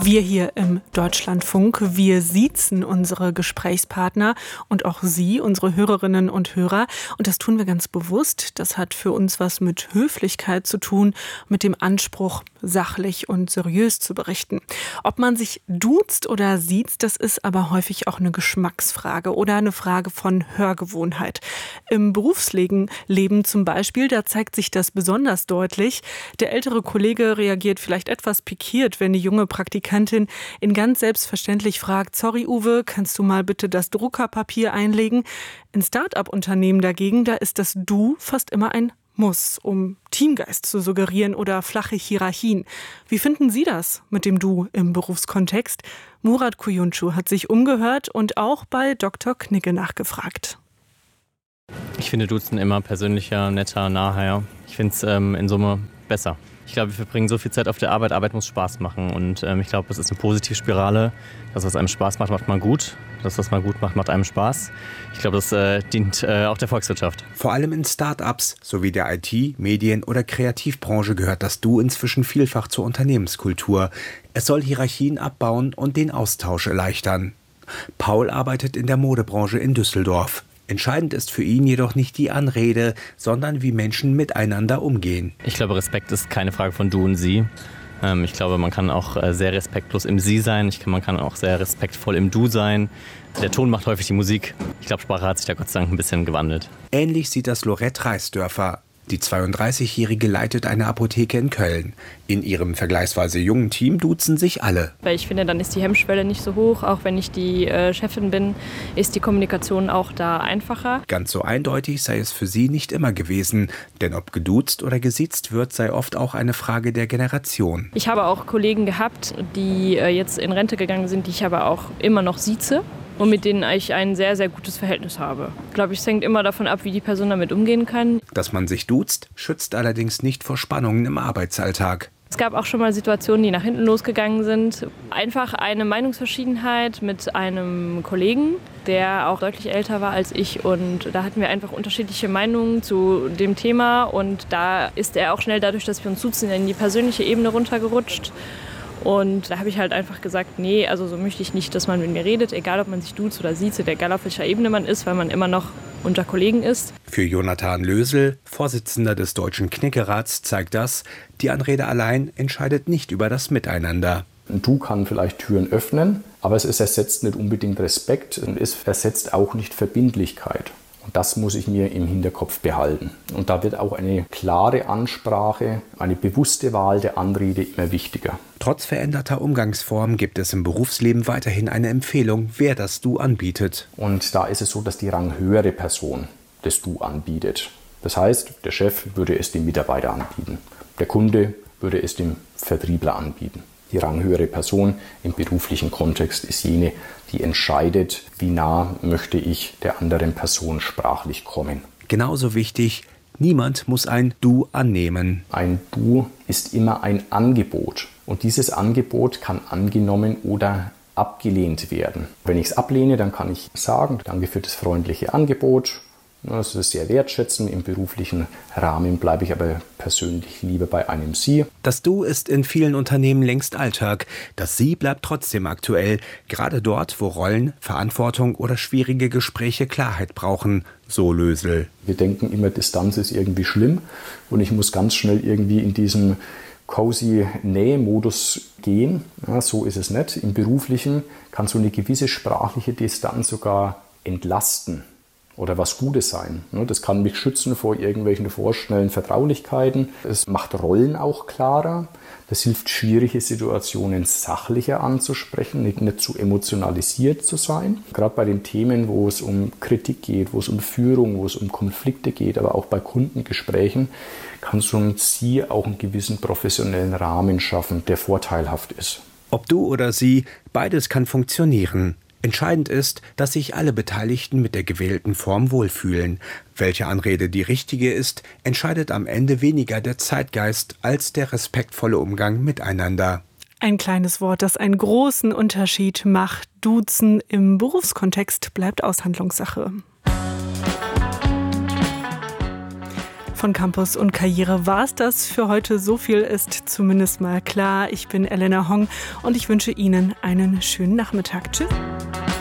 Wir hier im Deutschlandfunk, wir siezen unsere Gesprächspartner und auch Sie, unsere Hörerinnen und Hörer. Und das tun wir ganz bewusst. Das hat für uns was mit Höflichkeit zu tun, mit dem Anspruch, sachlich und seriös zu berichten. Ob man sich duzt oder siezt, das ist aber häufig auch eine Geschmacksfrage oder eine Frage von Hörgewohnheit. Im Berufsleben zum Beispiel, da zeigt sich das besonders deutlich. Der ältere Kollege reagiert vielleicht etwas pikiert, wenn die junge Praktikantin ihn ganz selbstverständlich fragt: Sorry Uwe, kannst du mal bitte das Druckerpapier einlegen? In Start-up-Unternehmen dagegen, da ist das Du fast immer ein Muss, um Teamgeist zu suggerieren oder flache Hierarchien. Wie finden Sie das mit dem Du im Berufskontext? Murat Kuyuncu hat sich umgehört und auch bei Dr. Knigge nachgefragt. Ich finde Duzen immer persönlicher, netter, naher. Ich finde es in Summe besser. Ich glaube, wir verbringen so viel Zeit auf der Arbeit. Arbeit muss Spaß machen. Und ich glaube, es ist eine Positivspirale. Das, was einem Spaß macht, macht man gut. Das, was man gut macht, macht einem Spaß. Ich glaube, das dient auch der Volkswirtschaft. Vor allem in Start-ups sowie der IT-, Medien- oder Kreativbranche gehört das Du inzwischen vielfach zur Unternehmenskultur. Es soll Hierarchien abbauen und den Austausch erleichtern. Paul arbeitet in der Modebranche in Düsseldorf. Entscheidend ist für ihn jedoch nicht die Anrede, sondern wie Menschen miteinander umgehen. Ich glaube, Respekt ist keine Frage von Du und Sie. Ich glaube, man kann auch sehr respektlos im Sie sein. Man kann auch sehr respektvoll im Du sein. Der Ton macht häufig die Musik. Ich glaube, Sprache hat sich da Gott sei Dank ein bisschen gewandelt. Ähnlich sieht das Lorette Reisdörfer. Die 32-Jährige leitet eine Apotheke in Köln. In ihrem vergleichsweise jungen Team duzen sich alle. Weil ich finde, dann ist die Hemmschwelle nicht so hoch. Auch wenn ich die Chefin bin, ist die Kommunikation auch da einfacher. Ganz so eindeutig sei es für sie nicht immer gewesen. Denn ob geduzt oder gesiezt wird, sei oft auch eine Frage der Generation. Ich habe auch Kollegen gehabt, die jetzt in Rente gegangen sind, die ich aber auch immer noch sieze. Und mit denen ich ein sehr, sehr gutes Verhältnis habe. Ich glaube, es hängt immer davon ab, wie die Person damit umgehen kann. Dass man sich duzt, schützt allerdings nicht vor Spannungen im Arbeitsalltag. Es gab auch schon mal Situationen, die nach hinten losgegangen sind. Einfach eine Meinungsverschiedenheit mit einem Kollegen, der auch deutlich älter war als ich. Und da hatten wir einfach unterschiedliche Meinungen zu dem Thema. Und da ist er auch schnell, dadurch, dass wir uns duzen, in die persönliche Ebene runtergerutscht. Und da habe ich halt einfach gesagt, nee, also so möchte ich nicht, dass man mit mir redet, egal ob man sich duzt oder sieht, egal auf welcher Ebene man ist, weil man immer noch unter Kollegen ist. Für Jonathan Lösel, Vorsitzender des Deutschen Knickerats, zeigt das, die Anrede allein entscheidet nicht über das Miteinander. Ein Du kann vielleicht Türen öffnen, aber es ersetzt nicht unbedingt Respekt und es ersetzt auch nicht Verbindlichkeit. Und das muss ich mir im Hinterkopf behalten. Und da wird auch eine klare Ansprache, eine bewusste Wahl der Anrede immer wichtiger. Trotz veränderter Umgangsformen gibt es im Berufsleben weiterhin eine Empfehlung, wer das Du anbietet. Und da ist es so, dass die ranghöhere Person das Du anbietet. Das heißt, der Chef würde es dem Mitarbeiter anbieten. Der Kunde würde es dem Vertriebler anbieten. Die ranghöhere Person im beruflichen Kontext ist jene, die entscheidet, wie nah möchte ich der anderen Person sprachlich kommen. Genauso wichtig, niemand muss ein Du annehmen. Ein Du ist immer ein Angebot. Und dieses Angebot kann angenommen oder abgelehnt werden. Wenn ich es ablehne, dann kann ich sagen, danke für das freundliche Angebot. Das ist sehr wertschätzend. Im beruflichen Rahmen bleibe ich aber persönlich lieber bei einem Sie. Das Du ist in vielen Unternehmen längst Alltag. Das Sie bleibt trotzdem aktuell, gerade dort, wo Rollen, Verantwortung oder schwierige Gespräche Klarheit brauchen, so Lösel. Wir denken immer, Distanz ist irgendwie schlimm und ich muss ganz schnell irgendwie in diesen cozy Nähe-Modus gehen. Ja, so ist es nicht. Im Beruflichen kann so eine gewisse sprachliche Distanz sogar entlasten. Oder was Gutes sein. Das kann mich schützen vor irgendwelchen vorschnellen Vertraulichkeiten. Es macht Rollen auch klarer. Das hilft, schwierige Situationen sachlicher anzusprechen, nicht zu emotionalisiert zu sein. Gerade bei den Themen, wo es um Kritik geht, wo es um Führung, wo es um Konflikte geht, aber auch bei Kundengesprächen, kann so ein Sie auch einen gewissen professionellen Rahmen schaffen, der vorteilhaft ist. Ob Du oder Sie, beides kann funktionieren. Entscheidend ist, dass sich alle Beteiligten mit der gewählten Form wohlfühlen. Welche Anrede die richtige ist, entscheidet am Ende weniger der Zeitgeist als der respektvolle Umgang miteinander. Ein kleines Wort, das einen großen Unterschied macht. Duzen im Berufskontext bleibt Aushandlungssache. von Campus und Karriere war es das für heute. So viel ist zumindest mal klar. Ich bin Elena Hong und ich wünsche Ihnen einen schönen Nachmittag. Tschüss.